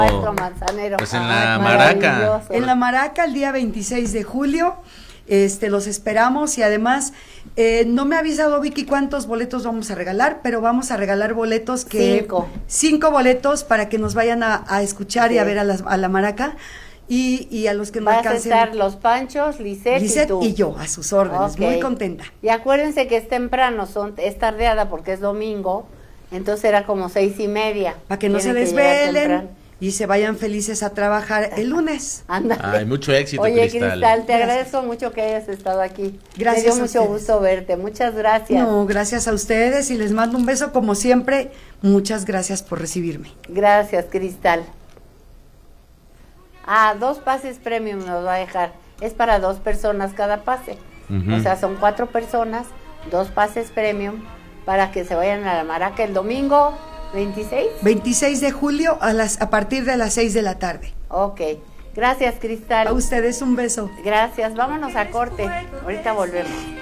Maestro Manzanero. Pues en la Maraca. En la Maraca el día 26 de julio. Los esperamos y además no me ha avisado Vicky cuántos boletos vamos a regalar, pero vamos a regalar boletos que 5 boletos para que nos vayan a escuchar y a ver a la Maraca y a los que no alcancen. Van a estar los Panchos, Lisette y tú. Y yo, a sus órdenes, muy contenta. Y acuérdense que es temprano, es tardeada porque es domingo, entonces era como 6:30. Para que no se desvelen y se vayan felices a trabajar el lunes. Ándale. Ay, mucho éxito, Oye, Cristal, te agradezco mucho que hayas estado aquí. Gracias. Me dio mucho gusto verte. Muchas gracias. No, gracias a ustedes y les mando un beso como siempre. Muchas gracias por recibirme. Gracias, Cristal. 2 pases premium nos va a dejar. Es para 2 personas cada pase. O sea, son 4 personas, 2 pases premium para que se vayan a la Maraca el domingo. ¿26 de julio a partir de las 6 de la tarde. Ok, gracias, Cristal. A ustedes un beso. Gracias, vámonos a corte, ahorita volvemos.